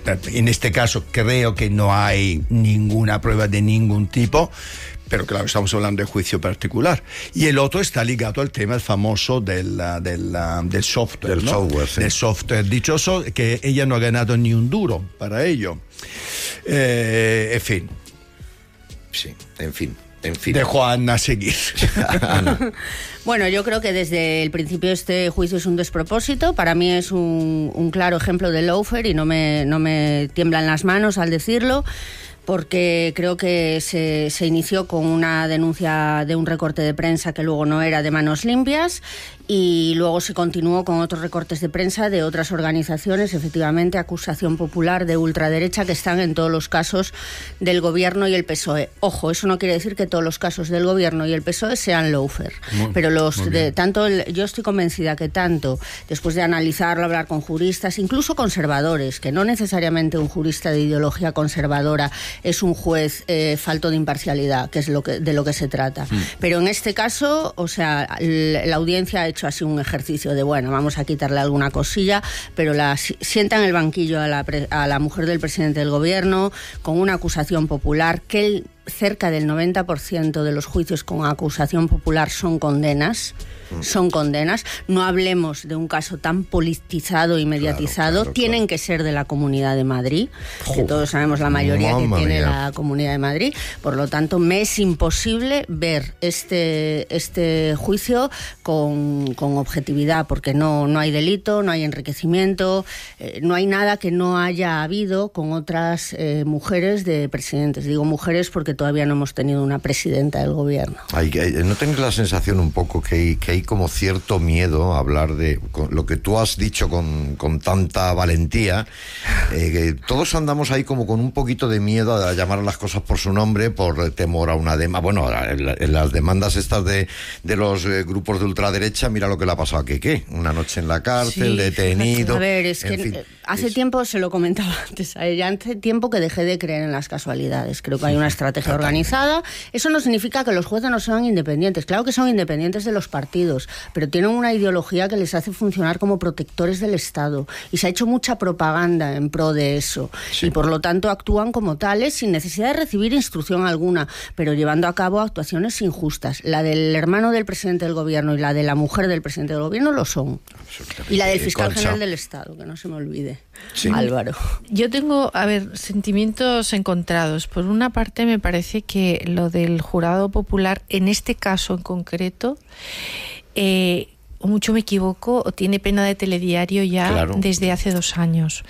en este caso creo que no hay ninguna prueba de ningún tipo, pero claro, estamos hablando de juicio particular. Y el otro está ligado al tema famoso del software, del ¿no? software, sí. Del software dichoso, que ella no ha ganado ni un duro para ello. En fin. Sí, en fin. Dejo a Ana seguir. Ana. Bueno, yo creo que desde el principio este juicio es un despropósito. Para mí es un claro ejemplo de lawfare y no me tiemblan las manos al decirlo, porque creo que se inició con una denuncia de un recorte de prensa que luego no era de manos limpias, y luego se continuó con otros recortes de prensa de otras organizaciones, efectivamente, acusación popular de ultraderecha, que están en todos los casos del Gobierno y el PSOE. Ojo, eso no quiere decir que todos los casos del Gobierno y el PSOE sean lawfare, pero yo estoy convencida que tanto, después de analizarlo, hablar con juristas, incluso conservadores, que no necesariamente un jurista de ideología conservadora es un juez falto de imparcialidad, que es de lo que se trata. Pero en este caso, o sea, la audiencia ha hecho así un ejercicio de, bueno, vamos a quitarle alguna cosilla, pero sienta en el banquillo a la mujer del presidente del Gobierno con una acusación popular, que cerca del 90% de los juicios con acusación popular son condenas. No hablemos de un caso tan politizado y mediatizado. Claro. Tienen que ser de la Comunidad de Madrid, que todos sabemos la mayoría que tiene la Comunidad de Madrid. Por lo tanto, me es imposible ver este juicio con objetividad, porque no hay delito, no hay enriquecimiento, no hay nada que no haya habido con otras mujeres de presidentes. Digo mujeres porque todavía no hemos tenido una presidenta del Gobierno. ¿No tenés la sensación un poco que hay como cierto miedo a hablar de lo que tú has dicho con tanta valentía? Que todos andamos ahí como con un poquito de miedo a llamar a las cosas por su nombre, por temor a una demanda. Bueno, en las demandas estas de los grupos de ultraderecha, mira lo que le ha pasado a Keke. Una noche en la cárcel, detenido. A ver, es que hace tiempo, se lo comentaba antes a ella, hace tiempo que dejé de creer en las casualidades. Creo que hay una estrategia organizada. Eso no significa que los jueces no sean independientes. Claro que son independientes de los partidos, pero tienen una ideología que les hace funcionar como protectores del Estado. Y se ha hecho mucha propaganda en pro de eso. Sí. Y por lo tanto actúan como tales sin necesidad de recibir instrucción alguna, pero llevando a cabo actuaciones injustas. La del hermano del presidente del Gobierno y la de la mujer del presidente del Gobierno lo son. Y la del fiscal general del Estado, que no se me olvide. Sí. Álvaro. Yo tengo, sentimientos encontrados. Por una parte, me parece que lo del jurado popular, en este caso en concreto, mucho me equivoco, o tiene pena de telediario ya desde hace 2 años.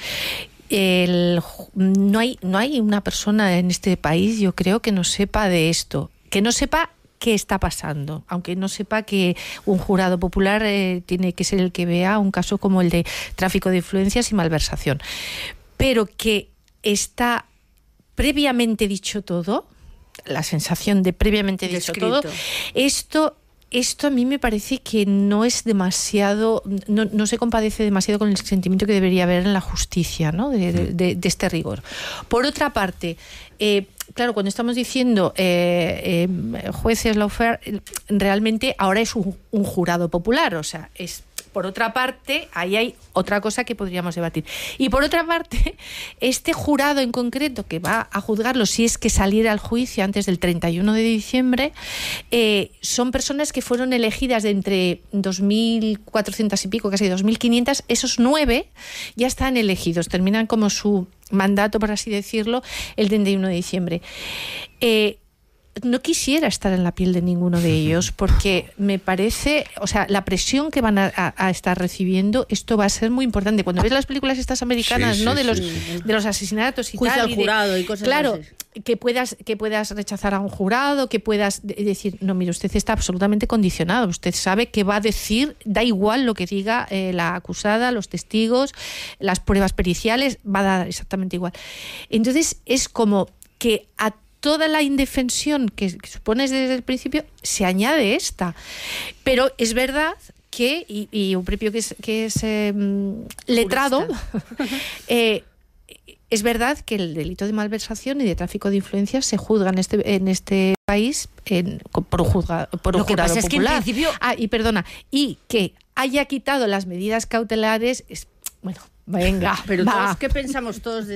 No hay una persona en este país, yo creo, que no sepa de esto, que no sepa qué está pasando, aunque no sepa que un jurado popular tiene que ser el que vea un caso como el de tráfico de influencias y malversación, pero que está previamente dicho todo, la sensación de previamente dicho todo, esto a mí me parece que no es demasiado, no se compadece demasiado con el sentimiento que debería haber en la justicia, ¿no? de este rigor. Por otra parte, claro, cuando estamos diciendo jueces lawfare, realmente ahora es un jurado popular, o sea, es. Por otra parte, ahí hay otra cosa que podríamos debatir. Y por otra parte, este jurado en concreto que va a juzgarlo, si es que saliera al juicio antes del 31 de diciembre, son personas que fueron elegidas de entre 2.400 y pico, casi 2.500. Esos 9 ya están elegidos, terminan como su mandato, por así decirlo, el 31 de diciembre. No quisiera estar en la piel de ninguno de ellos, porque me parece, o sea, la presión que van a estar recibiendo, esto va a ser muy importante. Cuando ves las películas estas americanas, ¿no? De los asesinatos y juicio tal, al jurado y cosas claro, así. que puedas rechazar a un jurado, que puedas decir, no, mire, usted está absolutamente condicionado, usted sabe que va a decir, da igual lo que diga la acusada, los testigos, las pruebas periciales, va a dar exactamente igual. Entonces es como que a toda la indefensión que supones desde el principio se añade esta. Pero es verdad que, y un propio que es letrado, es verdad que el delito de malversación y de tráfico de influencias se juzga en este país por un jurado popular. Es que en principio... y que haya quitado las medidas cautelares, bueno, venga, pero ¿qué pensamos todos de